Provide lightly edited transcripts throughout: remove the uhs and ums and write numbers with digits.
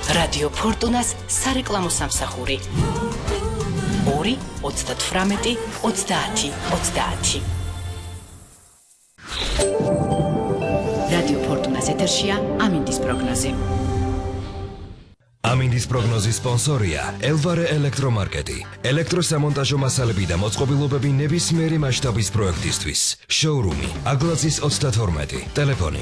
რადიო ფორტუნას სარეკლამო სამსახური 2 38 30 30. რადიო ფორტუნას ეთერშია ამინდის პროგნოზი. ამინდის პროგნოზის სპონსორია ელვარე ელექტრომარკეტი. ელექტროსამონტაჟო მასალები და მოწყობილობები ნებისმიერი მასშტაბის პროექტისთვის. შოურუმი აგლაძის 32. ტელეფონი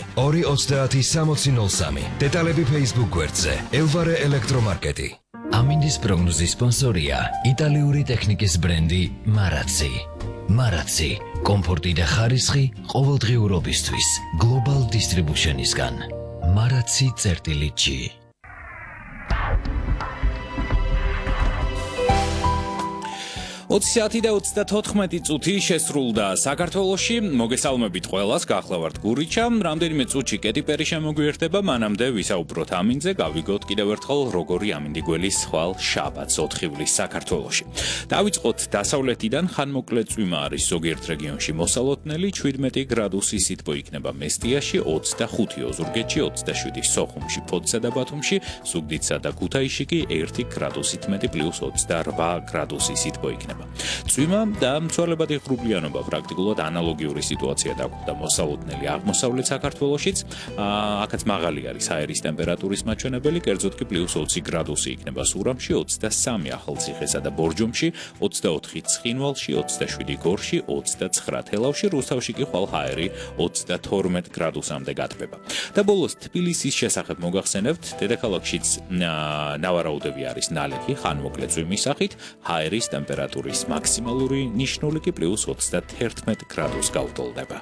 230 დეტალები Facebook გვერდზე ელვარე ელექტრომარკეტი. ამინდის პროგნოზის სპონსორია იტალიური ტექნიკის ბრენდი მარაცი. მარაცი კომფორტი და ხარისხი ყოველდღიურობისთვის გლობალ დისტრიბუშენისგან. maraczi.g. Otsati და 34 წუთი შესრულდა საქართველოში. მოგესალმებით ყველას, გახლავართ გურიჩა. რამდენიმე წუთში კეტი პერი შემოგვიერთდება, მანამდე ვისაუბროთ ამინდზე, გავიგოთ კიდევ ერთხელ როგორი ამინდი გველის ხვალ შაბათს 4 ივლისს საქართველოში. დავიწყოთ დასავლეთიდან, ხანმოკლე წვიმა არის ზოგიერთ რეგიონში მოსალოდნელი, 17 გრადუსი სითბო იქნება მესტიაში, 25 ოზურგეთში, 27 სოხუმში, ფოთსა და ბათუმში, ზუგდიდსა და ქუთაისში კი 1 გრადუსით მეტი პლუს 28 გრადუსი სითბო იქნება. წვიმა და მცვალებადი ღრუბლიანობა პრაქტიკულად ანალოგიური სიტუაცია დაგვხვდა მოსალოდნელი აღმოსავლეთ საქართველოშიც. აქაც მაღალი არის აერის ტემპერატურის მაჩვენებელი, კერძოდ კი პლუს 20 გრადუსი იქნება სურამში, 23 ახალციხესა და ბორჯომში, 24 ცხინვალში, 27 გორში, 29 თელავში, რუსთავში კი ხვალ ჰაერი 32 გრადუსამდე გატბება. და ბოლოს თბილისის შესახებ მოგახსენებთ, დედაქალაქშიც ნავარაუდები არის ნალექი ხანმოკლე წვიმის სახით, ჰაერის ტემპერატურის მაქსიმალური ნიშნული კი პლუს 31 გრადუს გაუტოლდება.